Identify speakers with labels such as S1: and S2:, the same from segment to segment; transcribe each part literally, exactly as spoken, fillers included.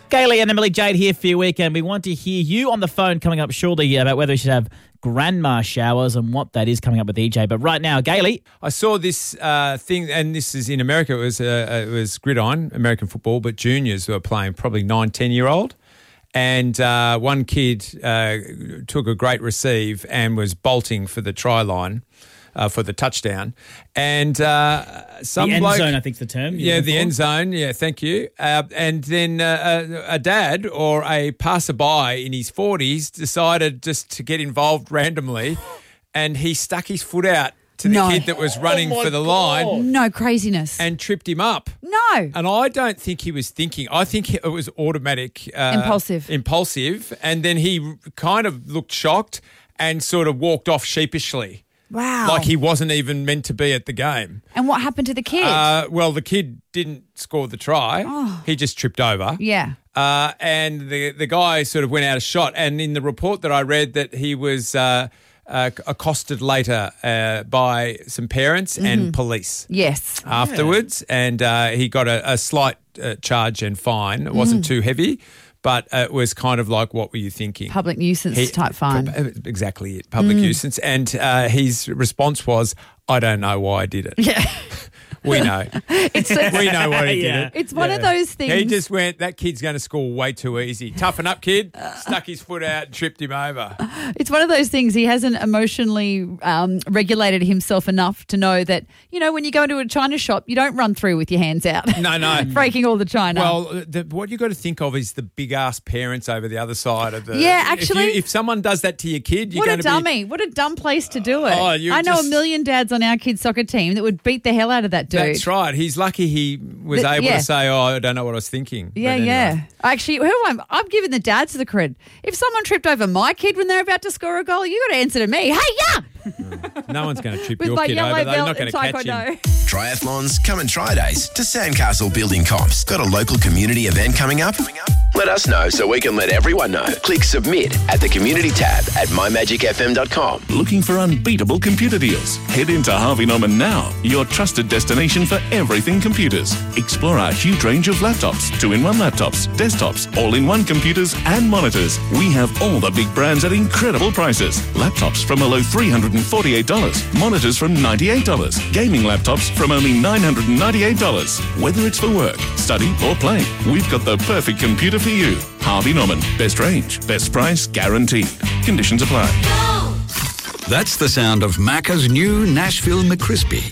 S1: Kaylee and Emily Jade here for your weekend. We want to hear you on the phone coming up shortly about whether we should have grandma showers and what that is coming up with E J. But right now, Kaylee.
S2: I saw this uh, thing, and this is in America. It was uh, it was gridiron, American football, but juniors who were playing, probably nine, ten-year-old. And uh, one kid uh, took a great receive and was bolting for the try line. Uh, for the touchdown. And uh, some
S1: The end
S2: bloke,
S1: zone, I think's the term.
S2: Yeah, the end zone. Yeah, thank you. Uh, and then uh, a, a dad or a passerby in his forties decided just to get involved randomly, and he stuck his foot out to the
S3: No.
S2: kid that was running
S1: Oh, my
S2: for the
S1: God.
S2: line
S3: No craziness.
S2: and tripped him up.
S3: no.
S2: And I don't think he was thinking. I think it was automatic. Uh,
S3: Impulsive.
S2: Impulsive. And then he kind of looked shocked and sort of walked off sheepishly.
S3: Wow.
S2: Like he wasn't even meant to be at the game.
S3: And what happened to the kid?
S2: Uh, well, the kid didn't score the try.
S3: Oh.
S2: He just tripped over.
S3: yeah.
S2: Uh, and the the guy sort of went out of shot. And in the report that I read, that he was uh, uh, accosted later uh, by some parents
S3: Mm-hmm.
S2: and police
S3: Yes.
S2: afterwards. And uh, he got a, a slight uh, charge and fine. It wasn't
S3: Mm.
S2: too heavy, but it was kind of like, what were you thinking?
S3: Public nuisance
S2: He-
S3: type fine.
S2: Exactly it, public nuisance. And uh, his response was, I don't know why I did it.
S3: Yeah.
S2: We know.
S3: It's, it's,
S2: We know why he
S1: Yeah.
S2: did it.
S3: it's one of those things.
S2: He just went, that kid's going to score way too easy. Toughen up, kid. Stuck his foot out and tripped him over.
S3: It's one of those things. He hasn't emotionally um, regulated himself enough to know that, you know, when you go into a china shop, you don't run through with your hands out.
S2: No, no.
S3: Breaking all the china.
S2: Well, the, what you got to think of is the big-ass parents over the other side of the...
S3: Yeah,
S2: if you-
S3: actually-
S2: If, someone does that to your kid, you're
S3: what a
S2: going to
S3: dummy. What a dumb place to do it.
S2: Oh, you're
S3: I know
S2: just-
S3: a million dads on our kids' soccer team that would beat the hell out of that
S2: be...
S3: dude.
S2: That's right. He's lucky he was
S3: The-
S2: able
S3: yeah.
S2: to say, oh, I don't know what I was thinking.
S3: Yeah,
S2: But anyway.
S3: yeah. Actually, who am I? I'm giving the dads the cred. If someone tripped over my kid when they're about to score a goal, you got to answer to me. Hey, yeah!
S2: No one's going to trip
S3: With
S2: your
S3: my
S2: kid
S3: yellow
S2: over. They're
S3: belt
S2: not going
S3: in
S2: to catch him.
S3: taekwondo.
S4: Triathlons, come and try days to Sandcastle Building Comps. Got a local community event coming up? Let us know so we can let everyone know. Click submit at the community tab at my magic f m dot com.
S5: Looking for unbeatable computer deals? Head into Harvey Norman now, your trusted destination for everything computers. Explore our huge range of laptops, two-in-one laptops, desktops, all-in-one computers and monitors. We have all the big brands at incredible prices. Laptops from a low three hundred forty-eight dollars, monitors from ninety-eight dollars, gaming laptops from only nine hundred ninety-eight dollars. Whether it's for work, study or play, we've got the perfect computer for you. Harvey Norman, best range, best price guaranteed. Conditions apply.
S6: That's the sound of Macca's new Nashville McCrispy.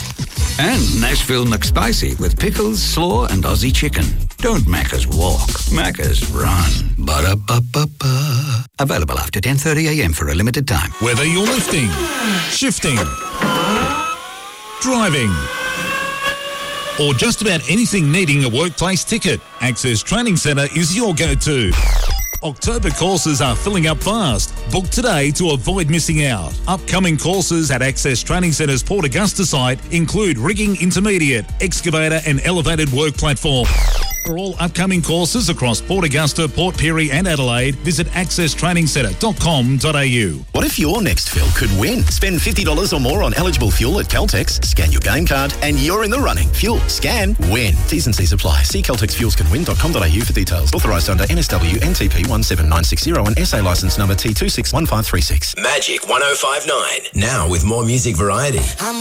S6: And Nashville McSpicy with pickles, slaw, and Aussie chicken. Don't Macca's walk, Macca's run. Ba-da-ba-ba-ba. Available after ten thirty a m for a limited time.
S7: Whether you're lifting, shifting, driving, or just about anything needing a workplace ticket, Access Training Centre is your go-to. October courses are filling up fast. Book today to avoid missing out. Upcoming courses at Access Training Centre's Port Augusta site include rigging intermediate, excavator and elevated work platform. For all upcoming courses across Port Augusta, Port Pirie and Adelaide, visit access training centre dot com dot a u.
S4: What if your next fill could win? Spend fifty dollars or more on eligible fuel at Caltex, scan your game card, and you're in the running. Fuel, scan, win. T's and C's apply. See caltex fuels can win dot com dot a u for details. Authorised under N S W N T P one seven nine six zero and S A licence number T two six one five three six.
S8: Magic one oh five nine. Now with more music variety.